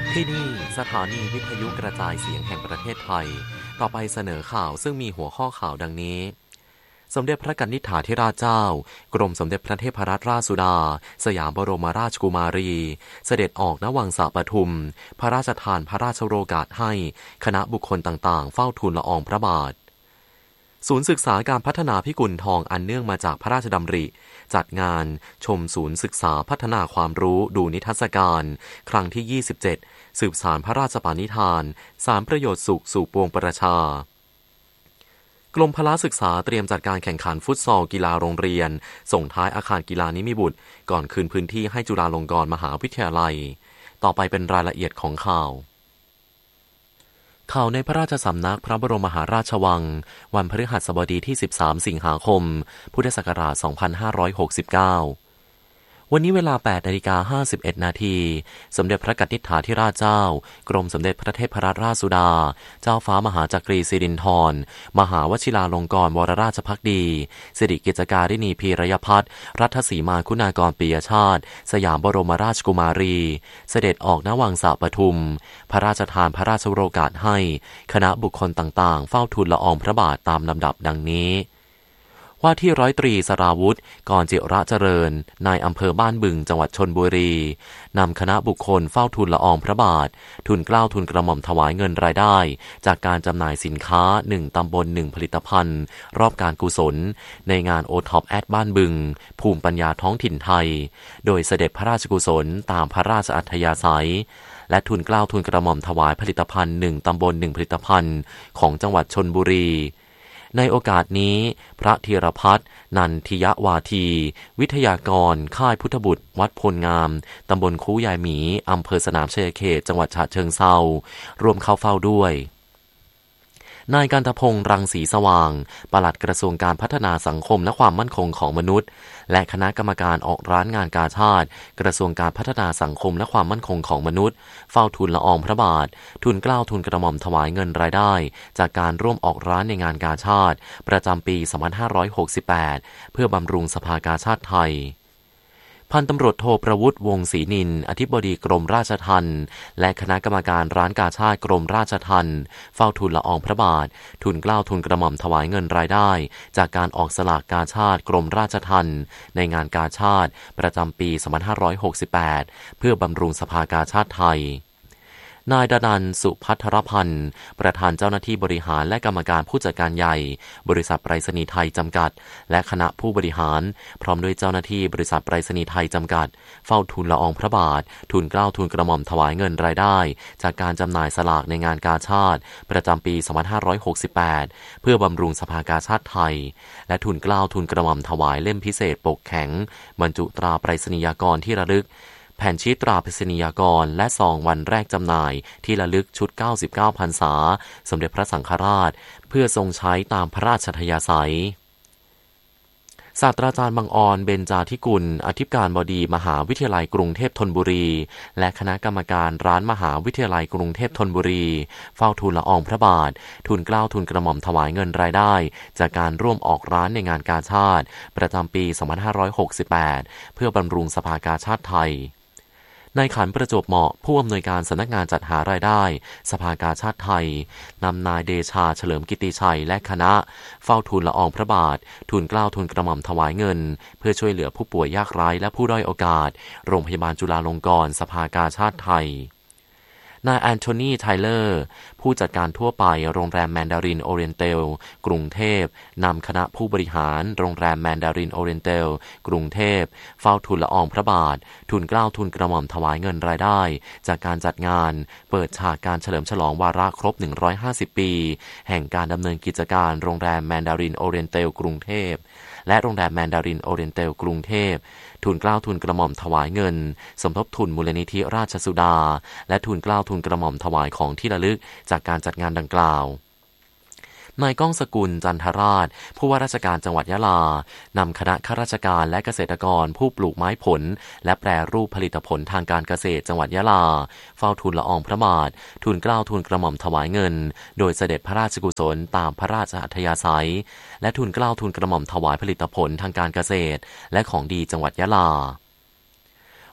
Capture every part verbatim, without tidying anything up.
ที่นี่สถานีวิทยุกระจายเสียงแห่งประเทศไทยต่อไปเสนอข่าวซึ่งมีหัวข้อข่าวดังนี้สมเด็จพระกนิษฐาธิราชเจ้ากรมสมเด็จพระเทพรัตนราชสุดาสยามบรมราชกุมารีเสด็จออกณวังสะปทุมพระราชทานพระราชโองการให้คณะบุคคลต่างๆเฝ้าทูลละอองพระบาทศูนย์ศึกษาการพัฒนาพิกุลทองอันเนื่องมาจากพระราชดำริจัดงานชมศูนย์ศึกษาพัฒนาความรู้ดูนิทรรศการครั้งที่ยี่สิบเจ็ดสืบสานพระราชปณิธานสารประโยชน์สุขสู่ปวงประชากรมพละศึกษาเตรียมจัดการแข่งขันฟุตซอลกีฬาโรงเรียนส่งท้ายอาคารกีฬานิมิบุตรก่อนคืนพื้นที่ให้จุฬาลงกรณ์มหาวิทยาลัยต่อไปเป็นรายละเอียดของข่าวข่าวในพระราชสำนักพระบรมมหาราชวังวันพฤหัสบดีที่สิบสามสิงหาคมพุทธศักราชสองพันห้าร้อยหกสิบเก้าวันนี้เวลา แปดนาฬิกาห้าสิบเอ็ดนาทีสมเด็จพระกนิษฐาธิราชเจ้ากรมสมเด็จพระเทพรัตนราชสุดาเจ้าฟ้ามหาจักรีสิรินธรมหาวชิราลงกรณ์วรราชภักดีสิริกิจการิณีพีรยพัฒน์รัฐสีมาคุณากรปิยชาติสยามบรมราชกุมารีเสด็จออกณวังสะปทุมพระราชทานพระราชโองการให้คณะบุคคลต่างๆเฝ้าทูลละอองพระบาทตามลำดับดังนี้ว่าที่ร้อยตรีสราวุธกรจิระเจริญนายอำเภอบ้านบึงจังหวัดชลบุรีนำคณะบุคคลเฝ้าทูลละอองพระบาททูลเกล้าทูลกระหม่อมถวายเงินรายได้จากการจำหน่ายสินค้าหนึ่งตำบลหนึ่งผลิตภัณฑ์รอบการกุศลในงานโอท็อปแอดบ้านบึงภูมิปัญญาท้องถิ่นไทยโดยเสด็จพระราชกุศลตามพระราชอัธยาศัยและทูลเกล้าทูลกระหม่อมถวายผลิตภัณฑ์หนึ่งตำบลหนึ่งผลิตภัณฑ์ของจังหวัดชลบุรีในโอกาสนี้พระธีรพัฒน์นันทิยวาทีวิทยากรค่ายพุทธบุตรวัดพลงามตำบลคูยายหมีอำเภอสนามชัยเขตจังหวัดฉะเชิงเทรารวมเข้าเฝ้าด้วยนายกันตพงษ์รังสีสว่างปลัดกระทรวงการพัฒนาสังคมและความมั่นคงของมนุษย์และคณะกรรมการออกร้านงานกาชาดกระทรวงการพัฒนาสังคมและความมั่นคงของมนุษย์เฝ้าทูลละอองพระบาททูลเกล้าทูลกระหม่อมถวายเงินรายได้จากการร่วมออกร้านในงานกาชาดประจำปีสองพันห้าร้อยหกสิบแปดเพื่อบำรุงสภากาชาดไทยพันตำรวจโทประวุฒิวงศ์ศรีนินอธิบดีกรมราชทัณฑ์และคณะกรรมการร้านกาชาดกรมราชทัณฑ์เฝ้าทูลละอองพระบาททูลเกล้าทูลกระหม่อมถวายเงินรายได้จากการออกสลากกาชาดกรมราชทัณฑ์ในงานกาชาดประจำปีสองพันห้าร้อยหกสิบแปดเพื่อบำรุงสภากาชาดไทยนายดนันท์สุพัทรพันธ์ประธานเจ้าหน้าที่บริหารและกรรมการผู้จัดการใหญ่บริษัทไปรษณีย์ไทยจำกัดและคณะผู้บริหารพร้อมด้วยเจ้าหน้าที่บริษัทไปรษณีย์ไทยจำกัดเฝ้าทูลละอองพระบาททูลเกล้าทูลกระหม่อมถวายเงินรายได้จากการจำหน่ายสลากในงานกาชาดประจำปีสองพันห้าร้อยหกสิบแปดเพื่อบำรุงสภากาชาดไทยและทูลเกล้าทูลกระหม่อมถวายเล่มพิเศษปกแข็งบรรจุตราไปรษณียากรที่ระลึกแผ่นชีตตราไปรษณียากรและซองวันแรกจำหน่ายที่ระลึกชุดเก้าสิบเก้าพรรษาสมเด็จพระสังฆราชเพื่อทรงใช้ตามพระราชอัธยาศัยศาสตราจารย์บังออนเบญจาธิกุลอธิการบดีมหาวิทยาลัยกรุงเทพธนบุรีและคณะกรรมการร้านมหาวิทยาลัยกรุงเทพธนบุรีเฝ้าทูลละอองพระบาททูลเกล้าทูลกระหม่อมถวายเงินรายได้จากการร่วมออกร้านในงานกาชาดประจำปีสองพันห้าร้อยหกสิบแปดเพื่อบำรุงสภากาชาดไทยนายขันประจวบเหมาะผู้อำนวยการสำนักงานจัดหารายได้สภากาชาดไทยนำนายเดชาเฉลิมกิติชัยและคณะเฝ้าทูลละอองพระบาททูลเกล้าทูลกระหม่อมถวายเงินเพื่อช่วยเหลือผู้ป่วยยากไร้และผู้ด้อยโอกาสโรงพยาบาลจุฬาลงกรณ์สภากาชาดไทยนายแอนโทนีไทเลอร์ผู้จัดการทั่วไปโรงแรมแมนดารินโอเรียนเตลกรุงเทพนำคณะผู้บริหารโรงแรมแมนดารินโอเรียนเตลกรุงเทพเฝ้าทูลละอองพระบาททูลเกล้าทูลกระหม่อมถวายเงินรายได้จากการจัดงานเปิดฉากการเฉลิมฉลองวาระครบหนึ่งร้อยห้าสิบปีแห่งการดำเนินกิจการโรงแรมแมนดารินโอเรียนเตลกรุงเทพและโรงแรมแมนดารินโอเรียนเตลกรุงเทพทูลเกล้าทูลกระหม่อมถวายเงินสมทบทุนมูลนิธิราชสุดาและทูลเกล้าทูลกระหม่อมถวายของที่ระลึกจากการจัดงานดังกล่าวนายก้องสกุลจันทราชผู้ว่าราชการจังหวัดยะลานำคณะข้าราชการและเกษตรกรผู้ปลูกไม้ผลและแปรรูปผลิตผลทางการเกษตรจังหวัดยะลาเฝ้าทูลละอองพระบาททูลเกล้าทูลกระหม่อมถวายเงินโดยเสด็จพระราชกุศลตามพระราชอัธยาศัยและทูลเกล้าทูลกระหม่อมถวายผลิตผลทางการเกษตรและของดีจังหวัดยะลา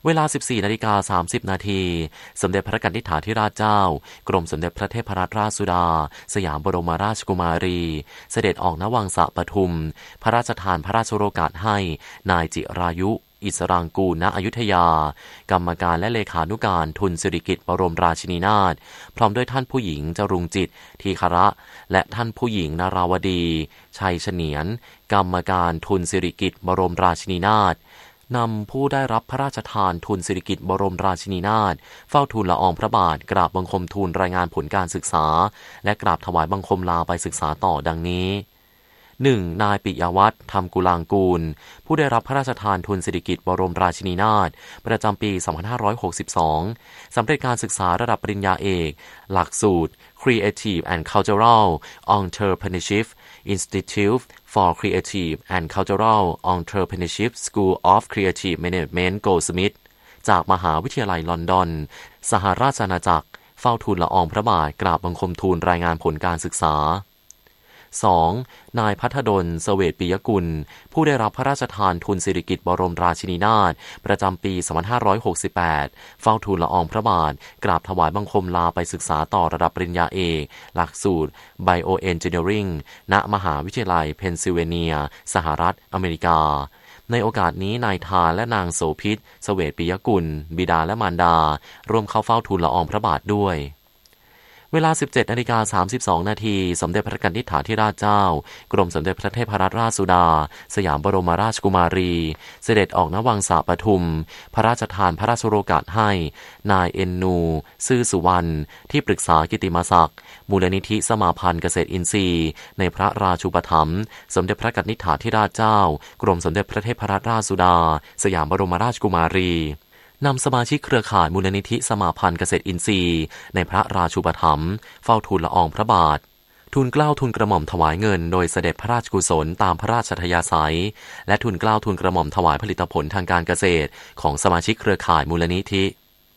เวลา สิบสี่นาฬิกาสามสิบนาทีสมเด็จพระกนิษฐาธิราชเจ้ากรมสมเด็จพระเทพรัตนราชสุดาสยามบรมราชกุมารีเสด็จออกณวังสะปทุมพระราชทานพระราชโองการให้นายจิรายุอิสรางกูลณอยุธยากรรมการและเลขานุการทุนสิริกิติ์บรมราชินีนาถพร้อมด้วยท่านผู้หญิงจรุงจิตทีคระและท่านผู้หญิงนาราวดีชัยเฉนียนกรรมการทุนสิริกิติ์บรมราชินีนาถนำผู้ได้รับพระราชทานทุนสิริกิติ์บรมราชินีนาถเฝ้าทูลละอองพระบาทกราบบังคมทูลรายงานผลการศึกษาและกราบถวายบังคมลาไปศึกษาต่อดังนี้ หนึ่ง. นายปิยวัฒน์ธรรมกุลางกูลผู้ได้รับพระราชทานทุนสิริกิติ์บรมราชินีนาถประจำปี สองพันห้าร้อยหกสิบสอง สำเร็จการศึกษาระดับปริญญาเอกหลักสูตร Creative and Cultural Entrepreneurship Institute for Creative and Cultural Entrepreneurship School of Creative Management Goldsmith จากมหาวิทยาลัยลอนดอนสหราชอาณาจักรเฝ้าทูลละอองพระบาทกราบบังคมทูลรายงานผลการศึกษาสอง. นายภัทดลเสวตปิยกุลผู้ได้รับพระราชทานทุนสิริกิติ์บรมราชินีนาถประจำปี สองพันห้าร้อยหกสิบแปด เฝ้าทูลละอองพระบาทกราบถวายบังคมลาไปศึกษาต่อระดับปริญญาเอกหลักสูตร Bioengineering ณมหาวิทยาลัยเพนซิลเวเนียสหรัฐอเมริกาในโอกาสนี้นายทาและนางโสภิตเสวตปิยกุลบิดาและมารดาร่วมเข้าเฝ้าทูลละอองพระบาทด้วยเวลา สิบเจ็ดนาฬิกาสามสิบสองนาทีสมเด็จพระกนิษฐาธิราชเจ้ากรมสมเด็จพระเทพรัตนราชสุดาสยามบรมราชกุมารีเสด็จออกณวังสะปทุมพระราชทานพระราชโองการให้นายเอ็นนูซื่อสุวรรณที่ปรึกษากิตติมศักดิ์มูลนิธิสมาพันธ์เกษตรอินทรีย์ในพระราชูปถัมภ์สมเด็จพระกนิษฐาธิราชเจ้ากรมสมเด็จพระเทพรัตนราชสุดาสยามบรมราชกุมารีนำสมาชิกเครือข่ายมูลนิธิสมาพันธ์เกษตรอินทรีย์ในพระราชูปถัมภ์เฝ้าทูลละอองพระบาททูลเกล้าทูลกระหม่อมถวายเงินโดยเสด็จพระราชกุศลตามพระราชอัธยาศัยและทูลเกล้าทูลกระหม่อมถวายผลิตผลทางการเกษตรของสมาชิกเครือข่ายมูลนิธิ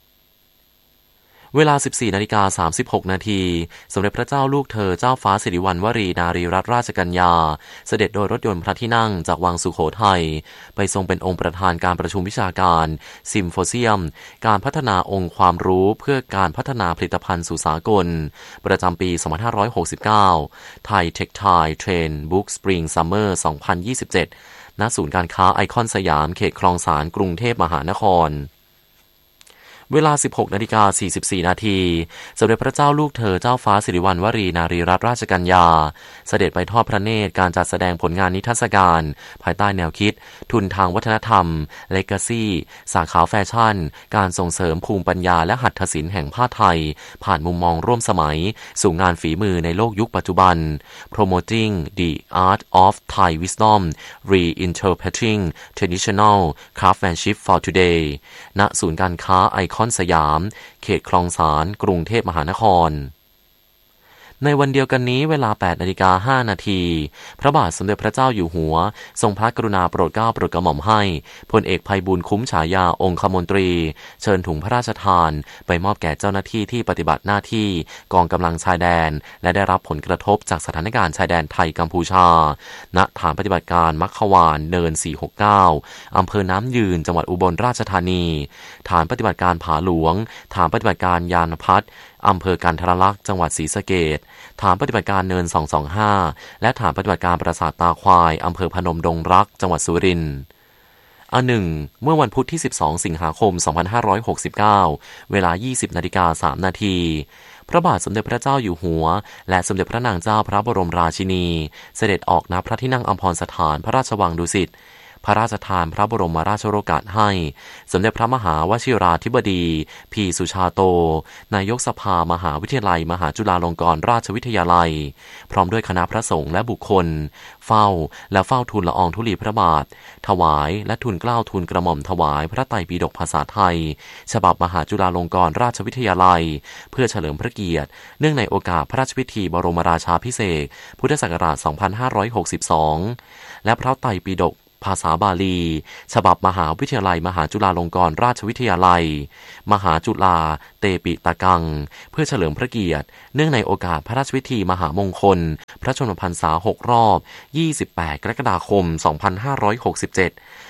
เวลา สิบสี่นาฬิกาสามสิบหกนาทีสมเด็จพระเจ้าลูกเธอเจ้าฟ้าสิริวัณวรีนารีรัตนราชกัญญาเสด็จโดยรถยนต์พระที่นั่งจากวังสุโขทัยไปทรงเป็นองค์ประธานการประชุมวิชาการซิมโฟเซียมการพัฒนาองค์ความรู้เพื่อการพัฒนาผลิตภัณฑ์สู่สากลประจำปี สองพันห้าร้อยหกสิบเก้า ไทยเทคไทยเทรนด์บุ๊กสปริงซัมเมอร์ สองพันยี่สิบเจ็ด ณ ศูนย์การค้าไอคอนสยามเขตคลองสานกรุงเทพมหานครเวลา สิบหกนาฬิกาสี่สิบสี่นาทีสมเด็จพระเจ้าลูกเธอเจ้าฟ้าสิริวัณวรีนารีรัตนราชกัญญาเสด็จไปทอดพระเนตรการจัดแสดงผลงานนิทรรศการภายใต้แนวคิดทุนทางวัฒนธรรม Legacy สาขาแฟชั่นการส่งเสริมภูมิปัญญาและหัตถศิลป์แห่งผ้าไทยผ่านมุมมองร่วมสมัยสู่งานฝีมือในโลกยุคปัจจุบัน Promoting the Art of Thai Wisdom Reinterpreting Traditional Craftsmanship for Today ณ ศูนย์การค้าไอคอนสยามเขตคลองสานกรุงเทพมหานครในวันเดียวกันนี้เวลา แปดนาฬิกาห้านาทีพระบาทสมเด็จพระเจ้าอยู่หัวทรงพระกรุณาโปรดเกล้าโปรดกระหม่อมให้พลเอกไพบูลย์คุ้มฉายาองคมนตรีเชิญถุงพระราชทานไปมอบแก่เจ้าหน้าที่ที่ปฏิบัติหน้าที่กองกำลังชายแดนและได้รับผลกระทบจากสถานการณ์ชายแดนไทยกัมพูชาณฐานปฏิบัติการมัคควานเนินสี่หกเก้าอำเภอน้ำยืนจังหวัดอุบลราชธานีฐานปฏิบัติการผาหลวงฐานปฏิบัติการยานพัฒน์อำเภอกันทรลักษณ์จังหวัดศรีสะเกษฐานปฏิบัติการเนินสองสองห้าและฐานปฏิบัติการปราสาทตาควายอำเภอพนมดงรักจังหวัดสุรินทร์อันหนึ่งเมื่อวันพุธที่สิบสองสิงหาคมสองพันห้าร้อยหกสิบเก้าเวลา ยี่สิบนาฬิกาสามนาทีพระบาทสมเด็จพระเจ้าอยู่หัวและสมเด็จพระนางเจ้าพระบรมราชินีเสด็จออกณพระที่นั่งอัมพรสถานพระราชวังดุสิตพระราชทานพระบรมราชโองการให้สมเด็จพระมหาวชิราธิบดีพีสุชาโตนายกสภามหาวิทยาลัยมหาจุฬาลงกรณราชวิทยาลัยพร้อมด้วยคณะพระสงฆ์และบุคคลเฝ้าและเฝ้าทูลละอองธุลีพระบาทถวายและทูลเกล้าทูลกระหม่อมถวายพระไตรปิฎกภาษาไทยฉบับมหาจุฬาลงกรณราชวิทยาลัยเพื่อเฉลิมพระเกียรติเนื่องในโอกาสพระราชพิธีบรมราชาภิเษกพุทธศักราชสองพันห้าร้อยหกสิบสองและพระไตรปิฎกภาษาบาลีฉบับมหาวิทยาลัยมหาจุฬาลงกรณราชวิทยาลัยมหาจุฬาเตปิตกังเพื่อเฉลิมพระเกียรติเนื่องในโอกาสพระราชพิธีมหามงคลพระชนมพรรษาหกรอบยี่สิบแปดกรกฎาคมสองพันห้าร้อยหกสิบเจ็ด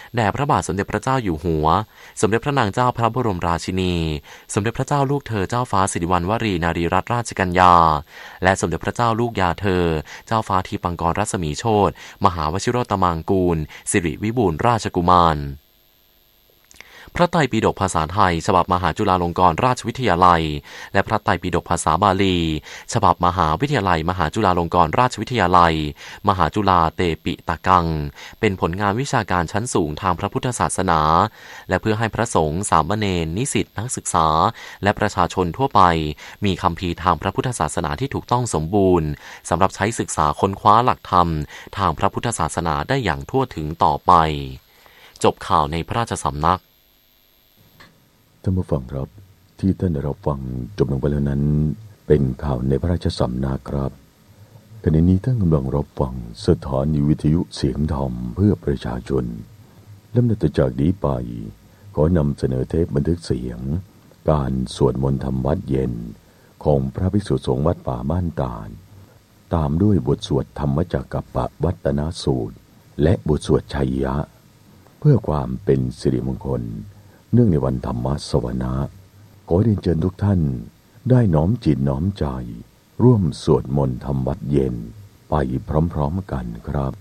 แด่พระบาทสมเด็จพระเจ้าอยู่หัวสมเด็จพระนางเจ้าพระบรมราชินีสมเด็จพระเจ้าลูกเธอเจ้าฟ้าสิริวัณวรีนารีรัตนราชกัญญาและสมเด็จพระเจ้าลูกยาเธอเจ้าฟ้าทีปังกรรัศมีโชติมหาวชิโรตมังกูลสิริวิบูลย์ราชกุมารพระไตรปิฎกภาษาไทยฉบับมหาจุฬาลงกรณราชวิทยาลัยและพระไตรปิฎกภาษาบาลีฉบับมหาวิทยาลัยมหาจุฬาลงกรณราชวิทยาลัยมหาจุฬาเตปิตกังเป็นผลงานวิชาการชั้นสูงทางพระพุทธศาสนาและเพื่อให้พระสงฆ์สามเณรนิสิตนักศึกษาและประชาชนทั่วไปมีคัมภีร์ทางพระพุทธศาสนาที่ถูกต้องสมบูรณ์สำหรับใช้ศึกษาค้นคว้าหลักธรรมทางพระพุทธศาสนาได้อย่างทั่วถึงต่อไปจบข่าวในพระราชสำนักท่านผู้ฟังครับที่ท่านได้รับฟังจบลงไปแล้วนั้นเป็นข่าวในพระราชสำนักครับขณะนี้ท่านกำลังรับฟังสถานีวิทยุเสียงธรรมเพื่อประชาชนลำดับต่อจากนี้ไปขอนำเสนอเทปบันทึกเสียงการสวดมนต์ธรรมวัดเย็นของพระภิกษุสงฆ์วัดป่าบ้านตาลตามด้วยบทสวดธรรมจักกัปปวัตนสูตรและบทสวดชัยยะเพื่อความเป็นสิริมงคลเนื่องในวันธรรมสวนาขอเรียนเชิญทุกท่านได้น้อมจิตน้อมใจร่วมสวดมนต์ธรรมวัดเย็นไปพร้อมๆกันครับ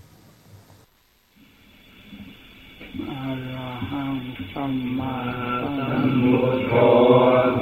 อะระหังสัมมาสัมพุทโธ